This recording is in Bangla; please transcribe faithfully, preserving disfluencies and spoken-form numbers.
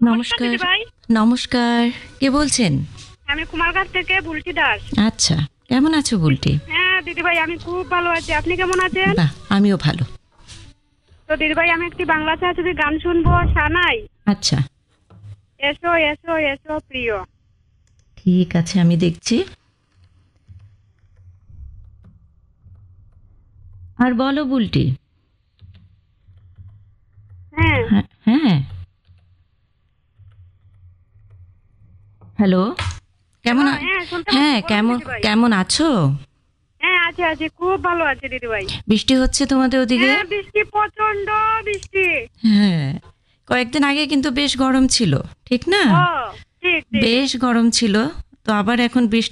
নমস্কার ভাই, নমস্কার কে বলছেন? আমি কুমারঘাট থেকে বুলটি দাস। আচ্ছা, কেমন আছো বুলটি? হ্যাঁ দিদি ভাই, আমি খুব ভালো আছি। আপনি কেমন আছেন? বাহ, আমিও ভালো। তো দিদি ভাই, আমি একটি বাংলা ছায়াছবি গান শুনবো, সানাই। আচ্ছা, এসো এসো এসো প্রিয়। ঠিক আছে, আমি দেখছি। আর বলো বুলটি। হ্যাঁ হ্যাঁ হ্যাঁ, হ্যালো, কেমন আ- হ্যাঁ, শুনতে হ্যাঁ, পাচ্ছি, বলুন কেমন দিদি ভাই। কেমন আছো? হ্যাঁ আছি আছি, খুব ভালো আছি দিদি ভাই। বৃষ্টি হচ্ছে তোমাদের ওদিকে? হ্যাঁ বৃষ্টি, প্রচন্ড বৃষ্টি। হ্যাঁ, কয়েকদিন আগে কিন্তু বেশ গরম ছিল, ঠিক না? ও ঠিক ঠিক। বেশ গরম ছিল, তো আবার এখন বৃষ্টি